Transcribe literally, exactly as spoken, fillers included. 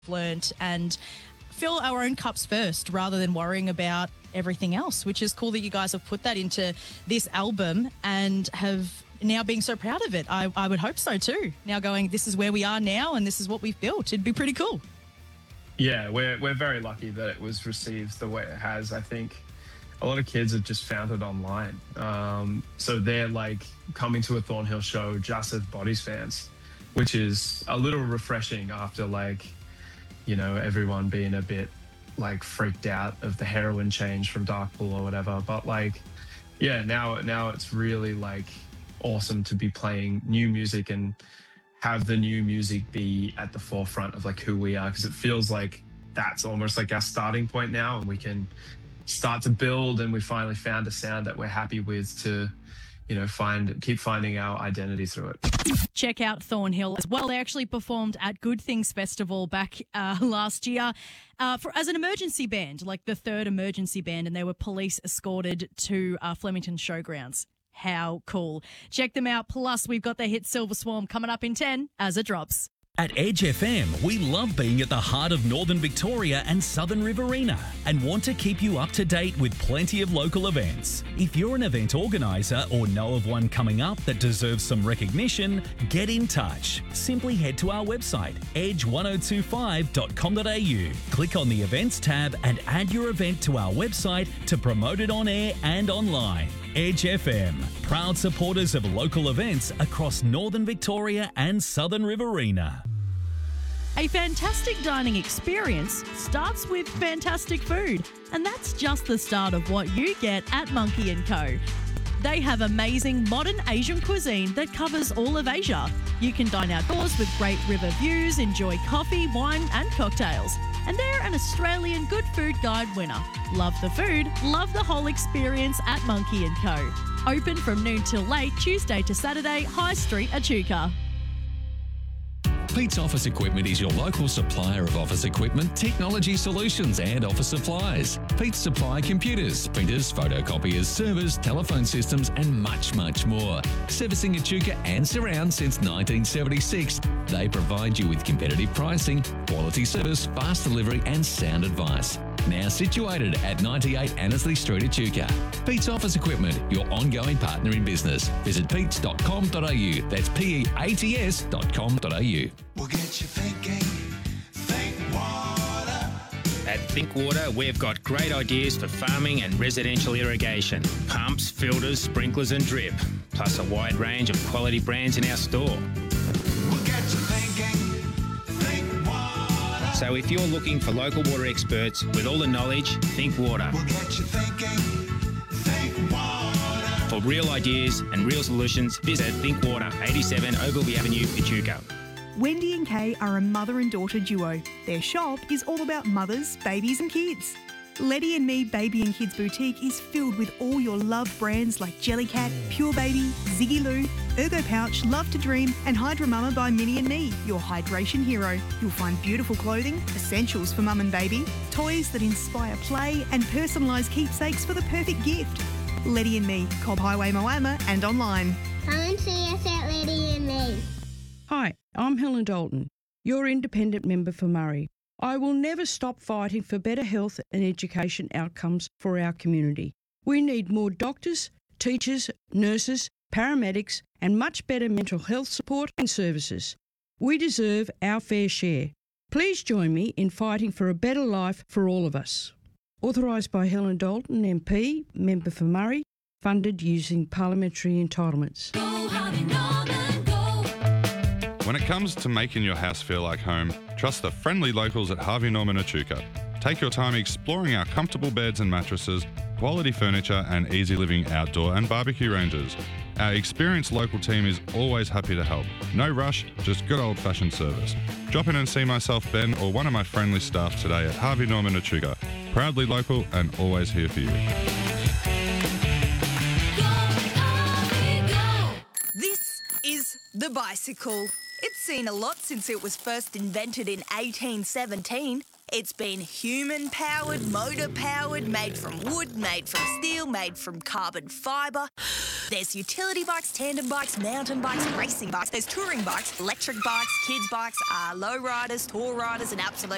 learnt and fill our own cups first rather than worrying about everything else, which is cool that you guys have put that into this album and have now being so proud of it. I, I would hope so too. Now going, this is where we are now and this is what we've built. It'd be pretty cool. Yeah, we're we're very lucky that it was received the way it has. I think a lot of kids have just found it online. Um, so they're like coming to a Thornhill show just as Bodies fans, which is a little refreshing after like, you know, everyone being a bit like freaked out of the heroin change from Darkpool or whatever. But like, yeah, now now it's really like awesome to be playing new music and have the new music be at the forefront of like who we are, because it feels like that's almost like our starting point now, and we can start to build, and we finally found a sound that we're happy with to, you know, find keep finding our identity through it. Check out Thornhill as well. They actually performed at Good Things Festival back uh, last year uh, for as an emergency band, like the third emergency band, and they were police escorted to uh, Flemington Showgrounds. How cool. Check them out. Plus, we've got their hit Silver Swarm coming up in ten as it drops. At Edge F M, we love being at the heart of Northern Victoria and Southern Riverina and want to keep you up to date with plenty of local events. If you're an event organiser or know of one coming up that deserves some recognition, get in touch. Simply head to our website, edge ten twenty-five dot com dot a u. Click on the Events tab and add your event to our website to promote it on air and online. Edge F M, proud supporters of local events across Northern Victoria and Southern Riverina. A fantastic dining experience starts with fantastic food, and that's just the start of what you get at Monkey and Co. They have amazing modern Asian cuisine that covers all of Asia. You can dine outdoors with great river views, enjoy coffee, wine and cocktails. And they're an Australian Good Food Guide winner. Love the food, love the whole experience at Monkey and Co. Open from noon till late, Tuesday to Saturday, High Street, Echuca. Pete's Office Equipment is your local supplier of office equipment, technology solutions and office supplies. Pete's supply computers, printers, photocopiers, servers, telephone systems and much, much more. Servicing Echuca and surround since nineteen seventy-six, they provide you with competitive pricing, quality service, fast delivery and sound advice. Now situated at ninety-eight Annesley Street, Echuca. Pete's Office Equipment, your ongoing partner in business. Visit peats dot com dot a u. That's P E A T S dot com dot a u. We'll get you thinking. Think water. At Think Water, we've got great ideas for farming and residential irrigation. Pumps, filters, sprinklers and drip. Plus a wide range of quality brands in our store. We'll get you thinking. Think water. So if you're looking for local water experts with all the knowledge, Think Water. We'll get you thinking. Think water. For real ideas and real solutions, visit Think Water, eighty-seven Ogilvy Avenue, Echuca. Wendy and Kay are a mother and daughter duo. Their shop is all about mothers, babies and kids. Letty and Me Baby and Kids Boutique is filled with all your loved brands like Jellycat, Pure Baby, Ziggy Loo, Ergo Pouch, Love to Dream and Hydra Mama by Minnie and Me, your hydration hero. You'll find beautiful clothing, essentials for mum and baby, toys that inspire play and personalised keepsakes for the perfect gift. Letty and Me, Cobb Highway, Moama and online. Come and see us at Letty and Me. Hi, I'm Helen Dalton, your independent member for Murray. I will never stop fighting for better health and education outcomes for our community. We need more doctors, teachers, nurses, paramedics, and much better mental health support and services. We deserve our fair share. Please join me in fighting for a better life for all of us. Authorised by Helen Dalton, M P, member for Murray, funded using parliamentary entitlements. Go, Harvey Norman, go. When it comes to making your house feel like home, trust the friendly locals at Harvey Norman Echuca. Take your time exploring our comfortable beds and mattresses, quality furniture and easy living outdoor and barbecue ranges. Our experienced local team is always happy to help. No rush, just good old-fashioned service. Drop in and see myself, Ben, or one of my friendly staff today at Harvey Norman Echuca. Proudly local and always here for you. Go, Harvey, go. This is the bicycle. It's seen a lot since it was first invented in eighteen seventeen. It's been human-powered, motor-powered, made from wood, made from steel, made from carbon fibre. There's utility bikes, tandem bikes, mountain bikes, racing bikes. There's touring bikes, electric bikes, kids' bikes, uh, low riders, tour riders and absolute